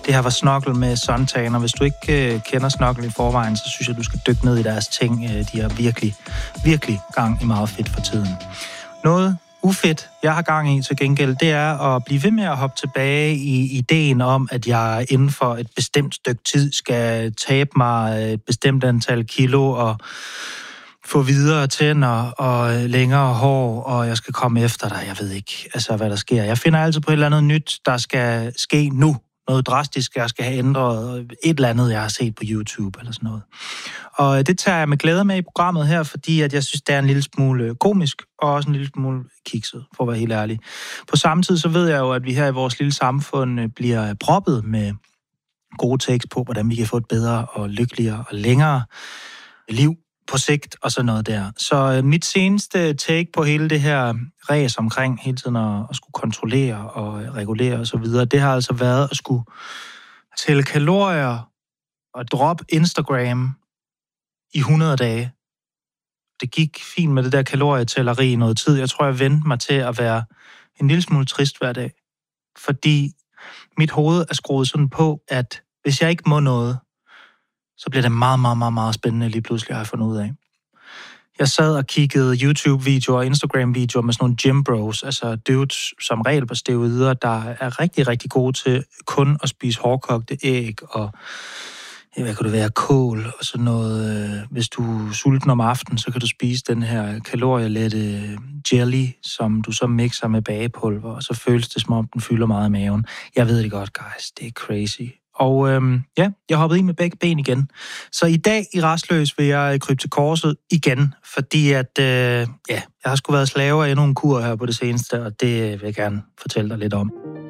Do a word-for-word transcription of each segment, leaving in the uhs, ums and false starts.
Det her var Snokkel med Suntan, og hvis du ikke øh, kender Snokkel i forvejen, så synes jeg, du skal dykke ned i deres ting. De har virkelig, virkelig gang i meget fedt for tiden. Noget ufedt, jeg har gang i til gengæld, det er at blive ved med at hoppe tilbage i ideen om, at jeg inden for et bestemt stykke tid skal tabe mig et bestemt antal kilo og få videre tænder og længere hår, og jeg skal komme efter dig. Jeg ved ikke, altså, hvad der sker. Jeg finder altid på et eller andet nyt, der skal ske nu. Noget drastisk, jeg skal have ændret. Et eller andet, jeg har set på YouTube eller sådan noget. Og det tager jeg med glæde med i programmet her, fordi at jeg synes, det er en lille smule komisk, og også en lille smule kikset, for at være helt ærlig. På samme tid, så ved jeg jo, at vi her i vores lille samfund bliver proppet med gode takes på, hvordan vi kan få et bedre og lykkeligere og længere liv på sigt og sådan noget der. Så mit seneste take på hele det her ræs omkring hele tiden at, at skulle kontrollere og regulere og så videre, det har altså været at skulle tælle kalorier og droppe Instagram i hundrede dage. Det gik fint med det der kalorietælleri i noget tid. Jeg tror, jeg vendte mig til at være en lille smule trist hver dag. Fordi mit hoved er skruet sådan på, at hvis jeg ikke må noget, så bliver det meget, meget, meget, meget spændende lige pludselig, har jeg fundet ud af. Jeg sad og kiggede YouTube-videoer og Instagram-videoer med sådan nogle gym bros, altså dudes som regel på steroider, der er rigtig, rigtig gode til kun at spise hårdkogte æg og, hvad kan det være, kål og sådan noget. Hvis du er sulten om aftenen, så kan du spise den her kalorielette jelly, som du så mixer med bagepulver, og så føles det, som om den fylder meget i maven. Jeg ved det godt, guys. Det er crazy. Og øhm, ja, jeg hoppede i med begge ben igen. Så i dag i Rastløs vil jeg krybe til korset igen, fordi at, øh, ja, jeg har sgu været slave af endnu en kur her på det seneste, og det vil jeg gerne fortælle dig lidt om.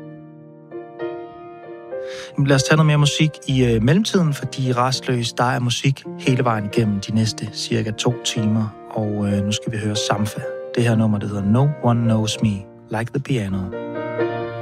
Lad os tage noget mere musik i øh, mellemtiden, fordi i Rastløs, der er musik hele vejen igennem de næste cirka to timer, og øh, nu skal vi høre Sampha. Det her nummer, det hedder No One Knows Me Like the Piano.